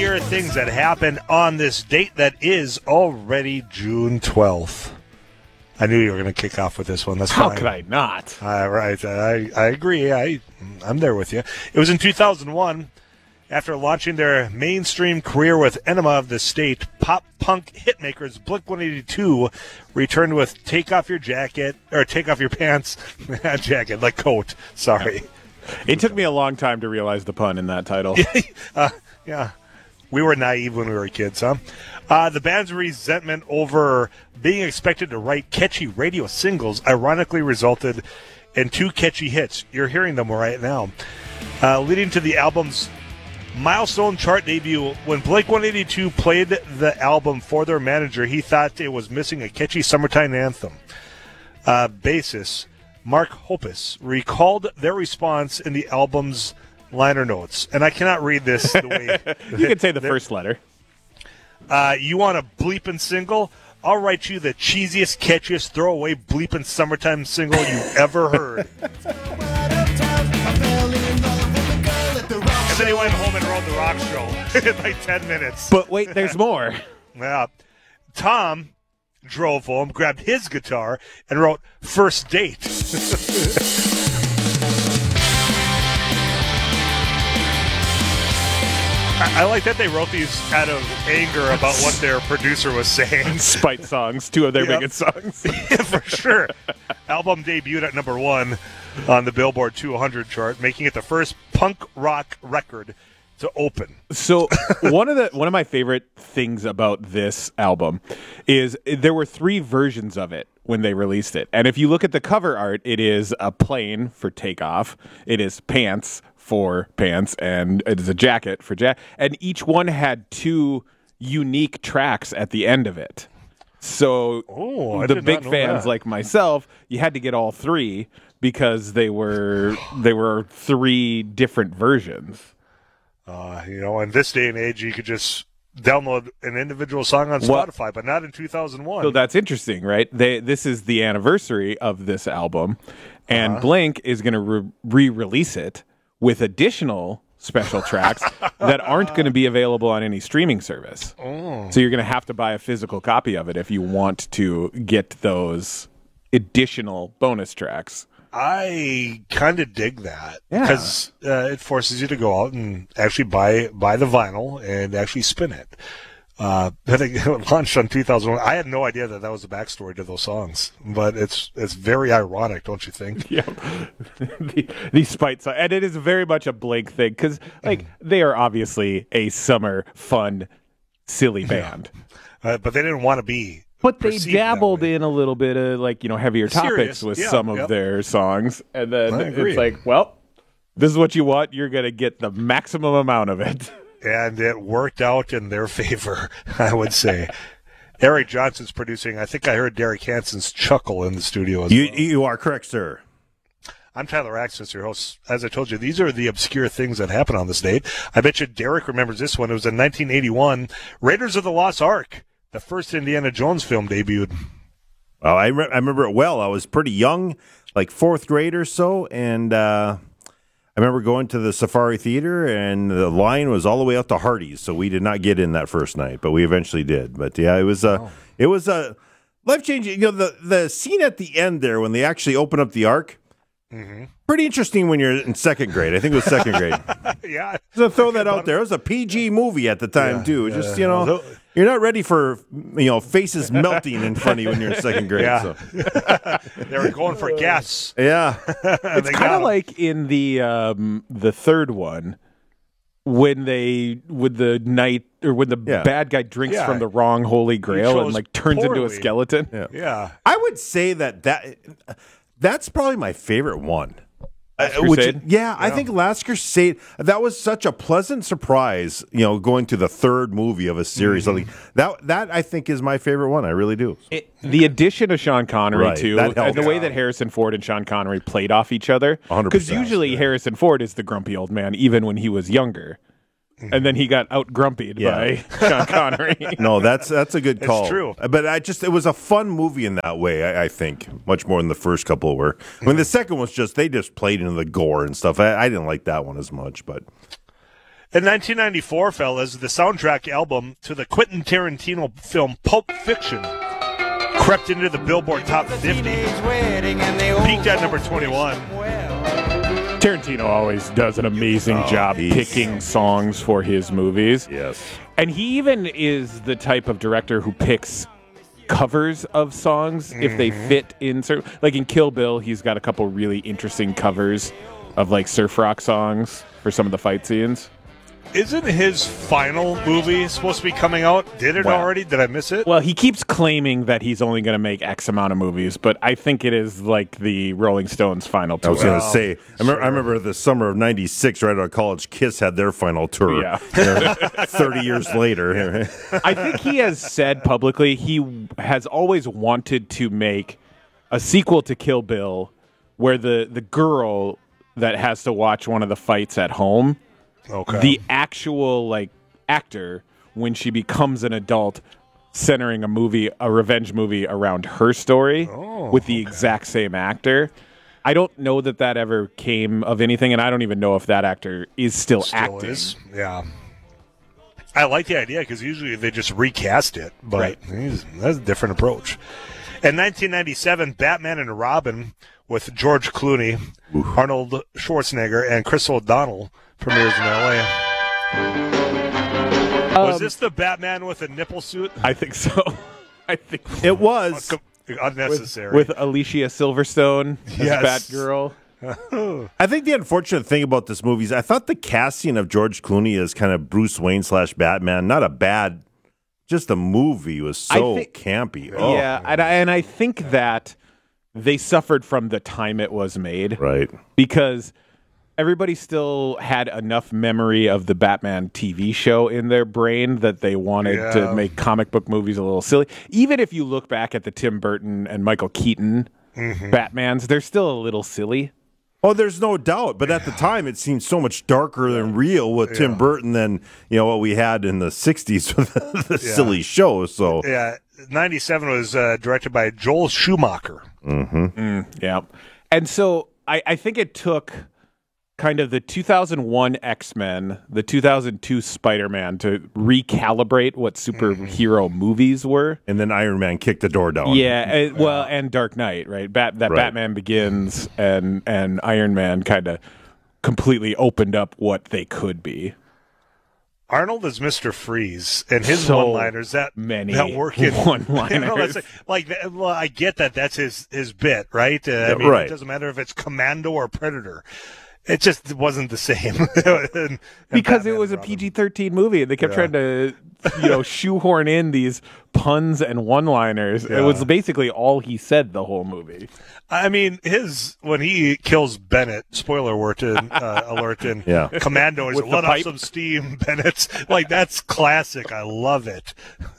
obscure things that happened on this date that is already June 12th. I knew you were going to kick off with this one. That's How fine. could I not? Right. I agree. I'm there with you. It was in 2001. After launching their mainstream career with Enema of the State, pop-punk hitmakers Blink-182 returned with Take Off Your Jacket, or Take Off Your Pants, jacket, like coat, sorry. It took me a long time to realize the pun in that title. Yeah. We were naive when we were kids, huh? The band's resentment over being expected to write catchy radio singles ironically resulted in two catchy hits. You're hearing them right now. Leading to the album's milestone chart debut. When Blink-182 played the album for their manager, he thought it was missing a catchy summertime anthem. Bassist Mark Hoppus recalled their response in the album's liner notes. And I cannot read this the way... You can say the first letter. You want a bleeping single? I'll write you the cheesiest, catchiest, throwaway bleeping summertime single you ever heard. And then he went home and wrote the rock show in like 10 minutes. But wait, there's more. Yeah. Tom drove home, grabbed his guitar, and wrote First Date. I like that they wrote these out of anger about what their producer was saying. Spite songs, two of their biggest songs. Yeah, for sure. Album debuted at number 1 on the Billboard 200 chart, making it the first punk rock record to open. So one of my favorite things about this album is there were 3 versions of it when they released it. And if you look at the cover art, it is a plane for takeoff, it is pants for pants, and it is a jacket for and each one had 2 unique tracks at the end of it. So the big fans like myself, you had to get all 3 because they were 3 different versions. In this day and age, you could just download an individual song on Spotify, but not in 2001. So that's interesting, right? This is the anniversary of this album, and Blink is going to re-release it with additional special tracks that aren't going to be available on any streaming service. So you're going to have to buy a physical copy of it if you want to get those additional bonus tracks. I kind of dig that because it forces you to go out and actually buy the vinyl and actually spin it. I think it launched on 2001. I had no idea that was the backstory to those songs, but it's very ironic, don't you think? Yeah, the spite song, and it is very much a Blink thing because they are obviously a summer fun, silly band, but they didn't want to be. But they dabbled in a little bit of heavier topics with some of their songs, and then it's like, well, this is what you want. You're going to get the maximum amount of it. And it worked out in their favor, I would say. Eric Johnson's producing. I think I heard Derek Hansen's chuckle in the studio as well. You are correct, sir. I'm Tyler Axis, your host. As I told you, these are the obscure things that happen on this date. I bet you Derek remembers this one. It was in 1981. Raiders of the Lost Ark. The first Indiana Jones film debuted. Well, I remember it well. I was pretty young, like 4th grade or so, and I remember going to the Safari Theater, and the line was all the way out to Hardee's, so we did not get in that first night, but we eventually did. But yeah, it was a life-changing. The scene at the end there when they actually open up the Ark. Mm-hmm. Pretty interesting when you're in 2nd grade. I think it was 2nd grade. Yeah. So throw that out there. It was a PG movie at the time, too. Just, you're not ready for, faces melting in front of you when you're in 2nd grade. Yeah. So. They were going for gas. Yeah. It's kind of like in the 3rd one when the bad guy drinks from the wrong Holy Grail and turns into a skeleton. Yeah. I would say that's probably my favorite one. Crusade? I think Last Crusade, that was such a pleasant surprise, going to the 3rd movie of a series. Mm-hmm. That I think is my favorite one. I really do. The addition of Sean Connery, too, and the way that Harrison Ford and Sean Connery played off each other. 100%. Because usually Harrison Ford is the grumpy old man, even when he was younger. And then he got out-grumpied by Sean Connery. No, that's a good call. It's true. But it was a fun movie in that way, I think, much more than the first couple were. When the second was they just played into the gore and stuff. I didn't like that one as much, but... In 1994, fellas, the soundtrack album to the Quentin Tarantino film Pulp Fiction crept into the Billboard Top 50, peaked at number 21. Tarantino always does an amazing job picking songs for his movies. Yes. And he even is the type of director who picks covers of songs if they fit in certain... Like in Kill Bill, he's got a couple really interesting covers of like surf rock songs for some of the fight scenes. Isn't his final movie supposed to be coming out? Did it already? Did I miss it? Well, he keeps claiming that he's only going to make X amount of movies, but I think it is like the Rolling Stones final tour. I was going to say, I remember the summer of '96, right out of college, Kiss had their final tour. Yeah. 30 years later. I think he has said publicly he has always wanted to make a sequel to Kill Bill where the girl that has to watch one of the fights at home, the actual like actor, when she becomes an adult, centering a revenge movie around her story with the exact same actor. I don't know that ever came of anything, and I don't even know if that actor is still acting. Is. Yeah. I like the idea because usually they just recast it, but that's a different approach. In 1997, Batman and Robin with George Clooney, Arnold Schwarzenegger, and Chris O'Donnell premieres in L.A. Was this the Batman with a nipple suit? I think so. I think It was. Unnecessary. with Alicia Silverstone as Yes. Batgirl. I think the unfortunate thing about this movie is I thought the casting of George Clooney as kind of Bruce Wayne / Batman, not a bad, just the movie was so campy. Oh. Yeah, and I think that they suffered from the time it was made. Right. Because everybody still had enough memory of the Batman TV show in their brain that they wanted to make comic book movies a little silly. Even if you look back at the Tim Burton and Michael Keaton Batmans, they're still a little silly. Oh, there's no doubt. But at the time, it seemed so much darker and real with Tim Burton than what we had in the 60s with the silly show. So 97 was directed by Joel Schumacher. Yeah. And so I think it took kind of the 2001 X-Men, the 2002 Spider-Man to recalibrate what superhero movies were. And then Iron Man kicked the door down. Yeah, and Dark Knight, right? Batman Begins and Iron Man kind of completely opened up what they could be. Arnold is Mr. Freeze, and his So one-liners that work in one-liners. I get that that's his bit, right? I mean, it doesn't matter if it's Commando or Predator. It just wasn't the same. Because it was a PG-13 movie, and they kept trying to, shoehorn in these puns and one-liners. It was basically all he said the whole movie. I mean, when he kills Bennett, spoiler alert in Commando, he's let off some steam, Bennett. Like, that's classic. I love it.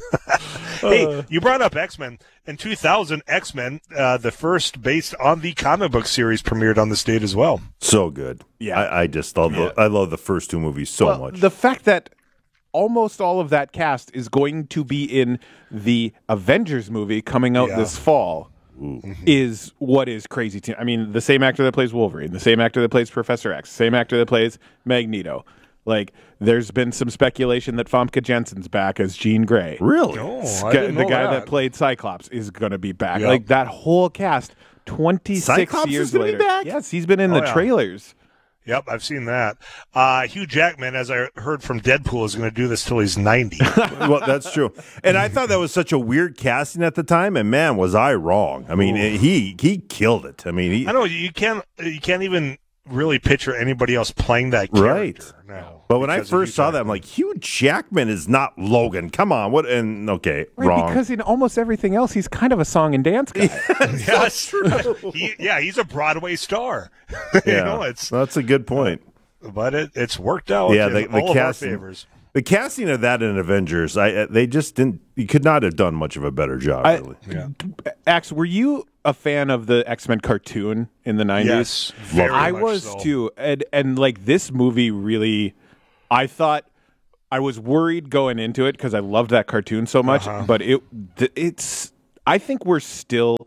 Hey, you brought up X-Men. In 2000, X-Men, the first based on the comic book series, premiered on this date as well. So good. Yeah. I just love I love the first two movies so much. The fact that almost all of that cast is going to be in the Avengers movie coming out this fall is what is crazy to me. I mean, the same actor that plays Wolverine, the same actor that plays Professor X, the same actor that plays Magneto. Like, there's been some speculation that Famke Janssen's back as Jean Grey. Really? The guy that played Cyclops is going to be back. Yep. Like, that whole cast, 26 Cyclops years is gonna be later. back? Yes, he's been in the trailers. Yep, I've seen that. Hugh Jackman, as I heard from Deadpool, is going to do this till he's 90. Well, that's true. And I thought that was such a weird casting at the time, and man, was I wrong. I mean, he killed it. I mean, I know you can't even really picture anybody else playing that character. Right. No, but when I first saw that, I'm like, Hugh Jackman is not Logan. Come on, what? And wrong. Because in almost everything else, he's kind of a song and dance guy. That's true. He's a Broadway star. That's a good point. But it's worked out. Yeah, in the all casting, of our favors. The casting of that in Avengers, they just didn't. You could not have done much of a better job. Really. Axe, were you a fan of the X-Men cartoon in the 90s? Yes, very I much was so. too. And like this movie really, I thought I was worried going into it because I loved that cartoon so much, but it's I think we're still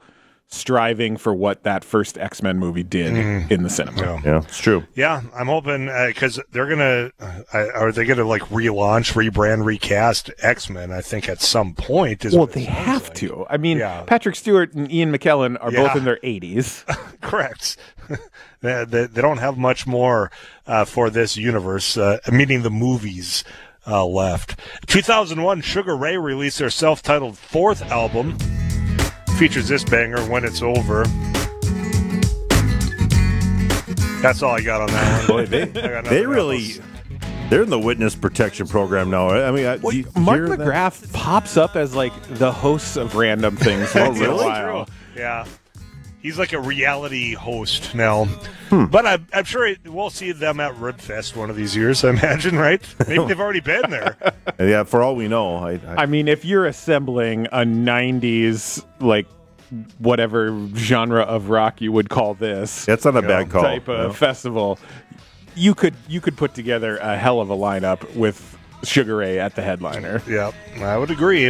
striving for what that first X-Men movie did in the cinema. Yeah, it's true. Yeah, I'm hoping because they're gonna are they gonna like relaunch, rebrand, recast X-Men? I think at some point. Well, they have to. I mean, Patrick Stewart and Ian McKellen are both in their 80s. Correct. They don't have much more for this universe, meaning the movies left. 2001, Sugar Ray released their self-titled fourth album. Features this banger, When It's Over. That's all I got on that one. Boy, they're in the witness protection program now. I mean, Mark McGrath pops up as like the hosts of random things once in a while. Yeah. He's like a reality host now. But I'm sure we'll see them at Ribfest one of these years, I imagine, right? Maybe they've already been there. Yeah, for all we know. I mean, if you're assembling a 90s, like, whatever genre of rock you would call this. That's not a bad call. Type of festival, you could put together a hell of a lineup with Sugar Ray at the headliner. Yeah, I would agree.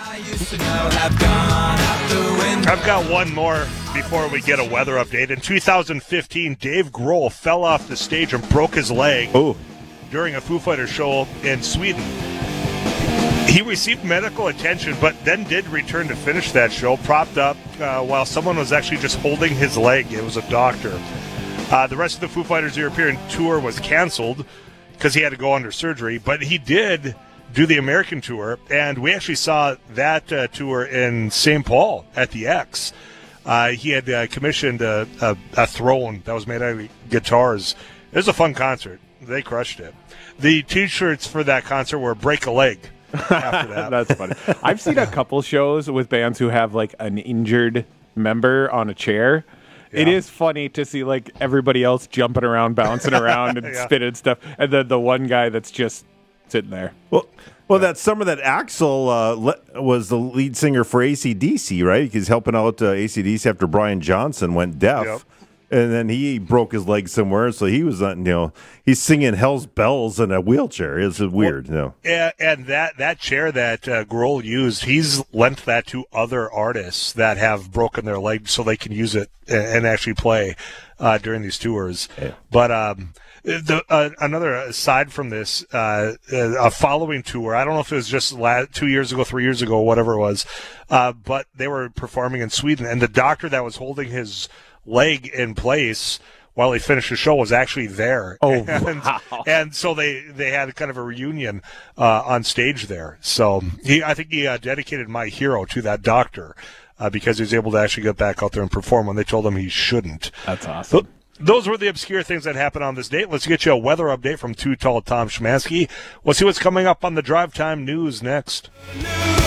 I've got one more before we get a weather update. In 2015, Dave Grohl fell off the stage and broke his leg during a Foo Fighters show in Sweden. He received medical attention, but then did return to finish that show, propped up while someone was actually just holding his leg. It was a doctor. The rest of the Foo Fighters European tour was canceled because he had to go under surgery, but he did do the American tour, and we actually saw that tour in St. Paul at the X. He had commissioned a throne that was made out of guitars. It was a fun concert. They crushed it. The T-shirts for that concert were Break a Leg. After that. That's funny. I've seen a couple shows with bands who have like an injured member on a chair. Yeah. It is funny to see like everybody else jumping around, bouncing around, and spinning stuff, and then the one guy that's just sitting there. Well, that summer that Axl was the lead singer for AC/DC, right? He's helping out AC/DC after Brian Johnson went deaf. Yep. And then he broke his leg somewhere, so he was, he's singing Hell's Bells in a wheelchair. It's weird, And that chair that Grohl used, he's lent that to other artists that have broken their leg so they can use it and actually play during these tours. Yeah. But another aside from this, a following tour, I don't know if it was just 2 years ago, 3 years ago, whatever it was, but they were performing in Sweden, and the doctor that was holding his leg in place while he finished the show was actually there. Wow. And so they had kind of a reunion on stage there. So I think he dedicated My Hero to that doctor because he was able to actually get back out there and perform when they told him he shouldn't. That's awesome. Those were the obscure things that happened on this date. Let's get you a weather update from Too Tall Tom Szymanski. We'll see what's coming up on the Drive Time News next.